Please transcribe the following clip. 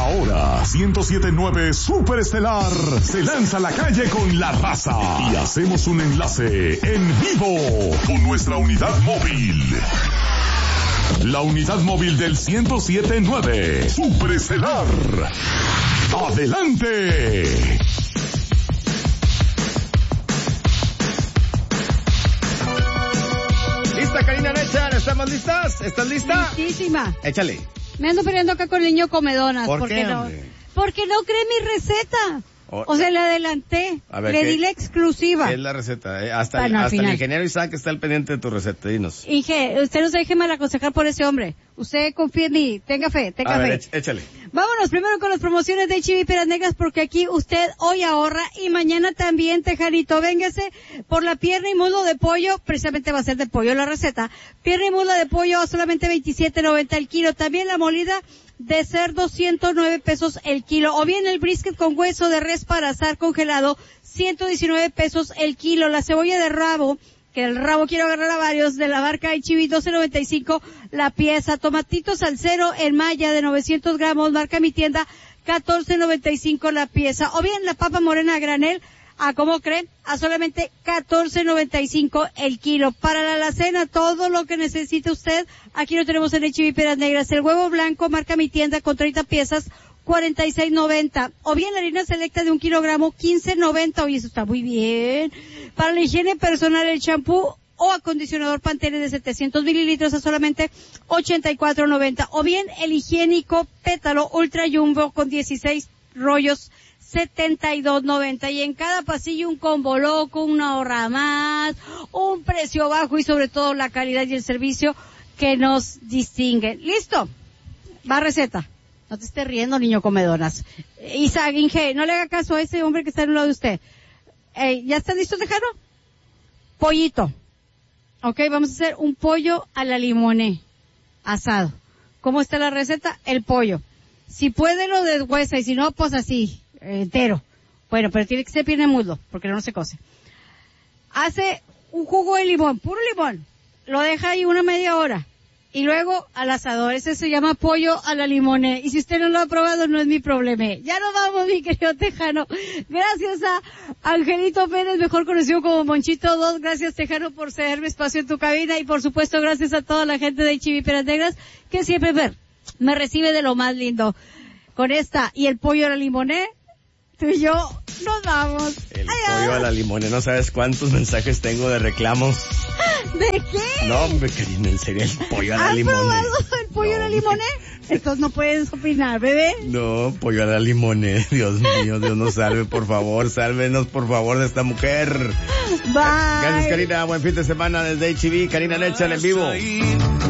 Ahora, 107.9 Superestelar se lanza a la calle con la raza y hacemos un enlace en vivo con nuestra unidad móvil. La unidad móvil del 107.9 Superestelar. ¡Adelante! ¿Lista, Karina Necha? ¿Estamos listas? ¿Estás lista? Listísima. Échale. Me ando peleando acá con el niño Comedonas. ¿Por qué, no? hombre? Porque no cree mi receta. O sea, le adelanté. A ver, le di la exclusiva. ¿Qué es la receta? Hasta Bueno, el ingeniero Isaac está al pendiente de tu receta. Dinos. Inge, usted no se deje mal aconsejar por ese hombre. Usted confía en mí. Tenga fe, A ver, échale. Vámonos primero con las promociones de H-E-B Peras Negras, porque aquí usted hoy ahorra y mañana también, Tejanito. Véngase por la pierna y muslo de pollo, precisamente va a ser de pollo la receta. Pierna y muslo de pollo a solamente $27.90 el kilo. También la molida de cerdo, $109 el kilo. O bien el brisket con hueso de res para asar congelado, $119 el kilo. La cebolla de rabo, que el rabo quiero agarrar a varios, de la marca H-E-B, $12.95 la pieza. Tomatitos al cero en malla de 900 gramos, marca Mi Tienda, $14.95 la pieza. O bien la papa morena a granel, ¿cómo creen? A solamente $14.95 el kilo. Para la alacena, todo lo que necesite usted, aquí lo tenemos en H-E-B Peras Negras. El huevo blanco, marca Mi Tienda, con 30 piezas, $46.90. O bien la harina selecta de 1 kilogramo, $15.90. Oye, eso está muy bien. Para la higiene personal, el champú o acondicionador Pantene de 700 mililitros a solamente $84.90. O bien el higiénico Pétalo Ultra Jumbo con 16 rollos, $72.90. Y en cada pasillo un combo loco, una ahorra más, un precio bajo y sobre todo la calidad y el servicio que nos distinguen. ¿Listo? Va receta. No te estés riendo, niño Comedonas. Isaac, Inge, no le haga caso a ese hombre que está al lado de usted. ¿Ya está listo, Tejano? Pollito. Ok, vamos a hacer un pollo a la limoné asado. ¿Cómo está la receta? El pollo. Si puede lo deshuesa y si no, pues así, entero. Bueno, pero tiene que ser pierna y muslo, porque no se cose. Hace un jugo de limón, puro limón. Lo deja ahí una media hora. Y luego al asador. Ese se llama pollo a la limoné. Y si usted no lo ha probado, no es mi problema. Ya nos vamos, mi querido Tejano. Gracias a Angelito Pérez, mejor conocido como Monchito 2. Gracias, Tejano, por cederme espacio en tu cabina. Y por supuesto, gracias a toda la gente de H-E-B Peras Negras, que siempre me recibe de lo más lindo. Con esta y el pollo a la limoné, tú y yo nos vamos. El pollo a la limoné, no sabes cuántos mensajes tengo de reclamos. ¿De qué? No, hombre, Karina, en serio, el pollo a la limoné. ¿Has probado el pollo a la limoné? Entonces no puedes opinar, bebé. No, pollo a la limoné. Dios mío, Dios nos salve, por favor. Sálvenos, por favor, de esta mujer. Bye. Gracias, Karina. Buen fin de semana desde H-E-B. Karina Necha en vivo.